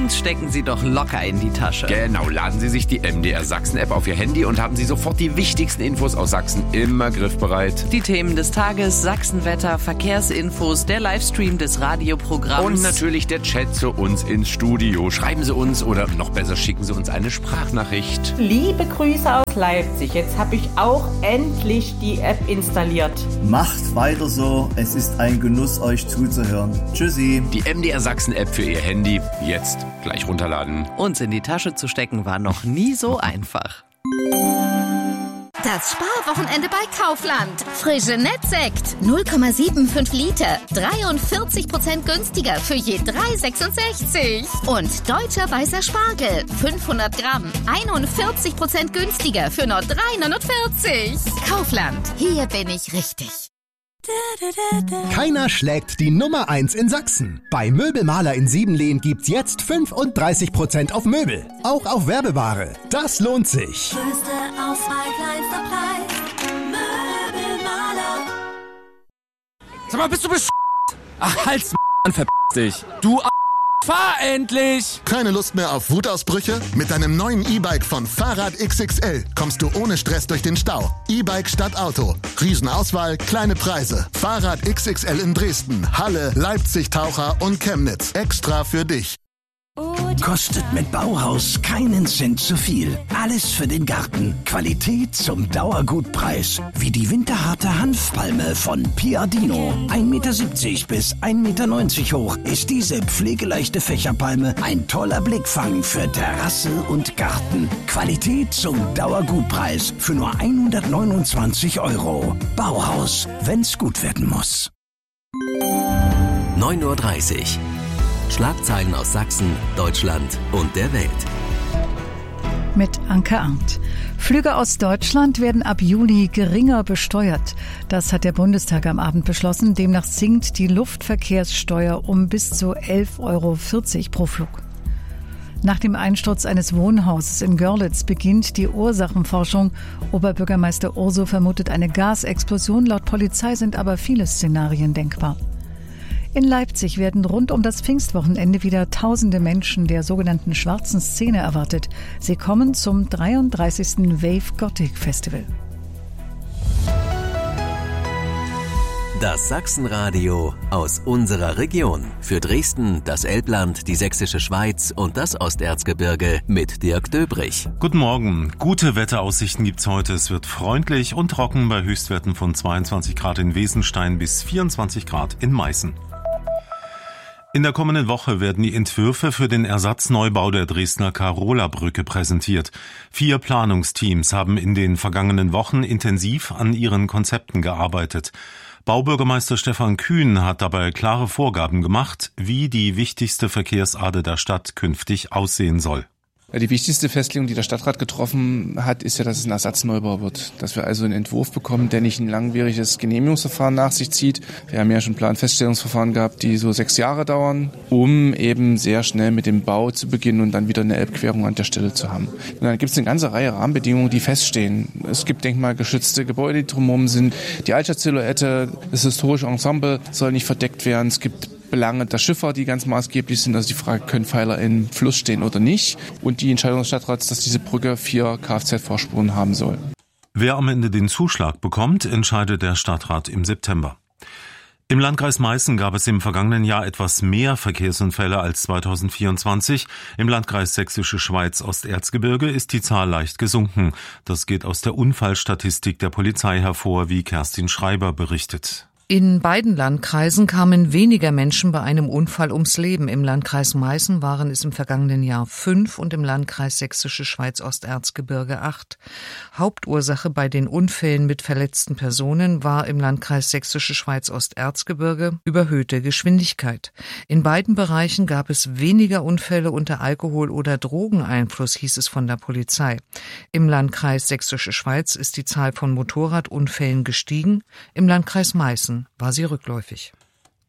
Uns stecken Sie doch locker in die Tasche. Genau, laden Sie sich die MDR Sachsen-App auf Ihr Handy und haben Sie sofort die wichtigsten Infos aus Sachsen immer griffbereit. Die Themen des Tages, Sachsenwetter, Verkehrsinfos, der Livestream des Radioprogramms. Und natürlich der Chat zu uns ins Studio. Schreiben Sie uns oder noch besser schicken Sie uns eine Sprachnachricht. Liebe Grüße aus Leipzig. Jetzt habe ich auch endlich die App installiert. Macht weiter so. Es ist ein Genuss, euch zuzuhören. Tschüssi. Die MDR Sachsen-App für Ihr Handy. Jetzt gleich runterladen. Uns in die Tasche zu stecken war noch nie so einfach. Das Sparwochenende bei Kaufland. Frische Nettsekt 0,75 Liter. 43% günstiger für je 3,66. Und deutscher weißer Spargel 500 Gramm. 41% günstiger für nur 3,49. Kaufland, hier bin ich richtig. Keiner schlägt die Nummer 1 in Sachsen. Bei Möbelmaler in Siebenlehn gibt's jetzt 35% auf Möbel. Auch auf Werbeware. Das lohnt sich. Größte Auswahl, kleinster Preis. Möbelmaler. Sag mal, bist du Ach, halt's, verpiss dich. Du fahr endlich! Keine Lust mehr auf Wutausbrüche? Mit deinem neuen E-Bike von Fahrrad XXL kommst du ohne Stress durch den Stau. E-Bike statt Auto. Riesenauswahl, kleine Preise. Fahrrad XXL in Dresden, Halle, Leipzig, Taucher und Chemnitz. Extra für dich. Kostet mit Bauhaus keinen Cent zu viel. Alles für den Garten. Qualität zum Dauergutpreis. Wie die winterharte Hanfpalme von Piadino. 1,70 Meter bis 1,90 Meter hoch ist diese pflegeleichte Fächerpalme ein toller Blickfang für Terrasse und Garten. Qualität zum Dauergutpreis für nur 129 €. Bauhaus, wenn's gut werden muss. 9:30 Uhr. Schlagzeilen aus Sachsen, Deutschland und der Welt. Mit Anke Arndt. Flüge aus Deutschland werden ab Juli geringer besteuert. Das hat der Bundestag am Abend beschlossen. Demnach sinkt die Luftverkehrssteuer um bis zu 11,40 € pro Flug. Nach dem Einsturz eines Wohnhauses in Görlitz beginnt die Ursachenforschung. Oberbürgermeister Urso vermutet eine Gasexplosion. Laut Polizei sind aber viele Szenarien denkbar. In Leipzig werden rund um das Pfingstwochenende wieder tausende Menschen der sogenannten schwarzen Szene erwartet. Sie kommen zum 33. Wave Gothic Festival. Das Sachsenradio aus unserer Region. Für Dresden, das Elbland, die Sächsische Schweiz und das Osterzgebirge mit Dirk Döbrich. Guten Morgen. Gute Wetteraussichten gibt's heute. Es wird freundlich und trocken bei Höchstwerten von 22 Grad in Wesenstein bis 24 Grad in Meißen. In der kommenden Woche werden die Entwürfe für den Ersatzneubau der Dresdner Karola-Brücke präsentiert. 4 Planungsteams haben in den vergangenen Wochen intensiv an ihren Konzepten gearbeitet. Baubürgermeister Stefan Kühn hat dabei klare Vorgaben gemacht, wie die wichtigste Verkehrsader der Stadt künftig aussehen soll. Die wichtigste Festlegung, die der Stadtrat getroffen hat, ist ja, dass es ein Ersatzneubau wird. Dass wir also einen Entwurf bekommen, der nicht ein langwieriges Genehmigungsverfahren nach sich zieht. Wir haben ja schon Planfeststellungsverfahren gehabt, die so 6 Jahre dauern, um eben sehr schnell mit dem Bau zu beginnen und dann wieder eine Elbquerung an der Stelle zu haben. Und dann gibt es eine ganze Reihe Rahmenbedingungen, die feststehen. Es gibt denkmalgeschützte Gebäude, die drumherum sind. Die Altstadtsilhouette, das historische Ensemble soll nicht verdeckt werden. Es gibt Belange der Schiffer, die ganz maßgeblich sind. Also die Frage, können Pfeiler im Fluss stehen oder nicht? Und die Entscheidung des Stadtrats, dass diese Brücke 4 Kfz-Fahrspuren haben soll. Wer am Ende den Zuschlag bekommt, entscheidet der Stadtrat im September. Im Landkreis Meißen gab es im vergangenen Jahr etwas mehr Verkehrsunfälle als 2024. Im Landkreis Sächsische Schweiz Osterzgebirge ist die Zahl leicht gesunken. Das geht aus der Unfallstatistik der Polizei hervor, wie Kerstin Schreiber berichtet. In beiden Landkreisen kamen weniger Menschen bei einem Unfall ums Leben. Im Landkreis Meißen waren es im vergangenen Jahr 5 und im Landkreis Sächsische Schweiz Osterzgebirge 8. Hauptursache bei den Unfällen mit verletzten Personen war im Landkreis Sächsische Schweiz Osterzgebirge überhöhte Geschwindigkeit. In beiden Bereichen gab es weniger Unfälle unter Alkohol- oder Drogeneinfluss, hieß es von der Polizei. Im Landkreis Sächsische Schweiz ist die Zahl von Motorradunfällen gestiegen. Im Landkreis Meißen war sie rückläufig.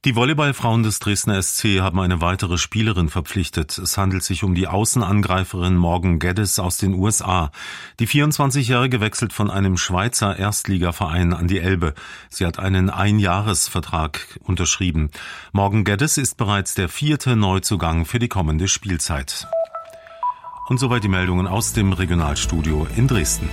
Die Volleyballfrauen des Dresdner SC haben eine weitere Spielerin verpflichtet. Es handelt sich um die Außenangreiferin Morgan Geddes aus den USA. Die 24-Jährige wechselt von einem Schweizer Erstligaverein an die Elbe. Sie hat einen Einjahresvertrag unterschrieben. Morgan Geddes ist bereits der 4. Neuzugang für die kommende Spielzeit. Und soweit die Meldungen aus dem Regionalstudio in Dresden.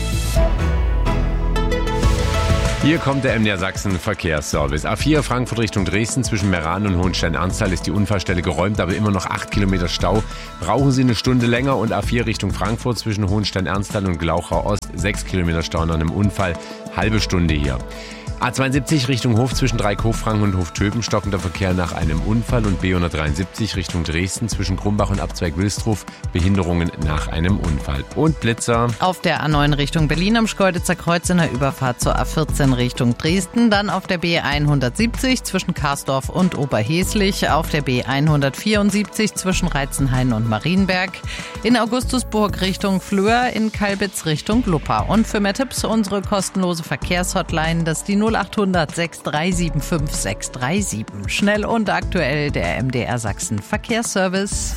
Hier kommt der MDR Sachsen Verkehrsservice. A4 Frankfurt Richtung Dresden zwischen Meran und Hohenstein-Ernsthal ist die Unfallstelle geräumt, aber immer noch 8 Kilometer Stau. Brauchen Sie eine Stunde länger und A4 Richtung Frankfurt zwischen Hohenstein-Ernsthal und Glauchau Ost 6 Kilometer Stau nach einem Unfall. Halbe Stunde hier. A72 Richtung Hof zwischen Dreieck-Hochfranken und Hof-Töben stockender Verkehr nach einem Unfall und B173 Richtung Dresden zwischen Krumbach und Abzweig Wilsdruf Behinderungen nach einem Unfall. Und Blitzer. Auf der A9 Richtung Berlin am Schkeuditzer Kreuz in der Überfahrt zur A14 Richtung Dresden, dann auf der B170 zwischen Karsdorf und Oberheslich, auf der B174 zwischen Reitzenhain und Marienberg, in Augustusburg Richtung Flöhr, in Kalbitz Richtung Luppa. Und für mehr Tipps unsere kostenlose Verkehrshotline, das ist die 0800 6375 637. Schnell und aktuell der MDR Sachsen Verkehrsservice.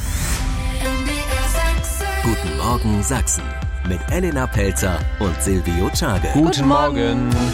Guten Morgen Sachsen mit Elena Pelzer und Silvio Czage. Guten Morgen.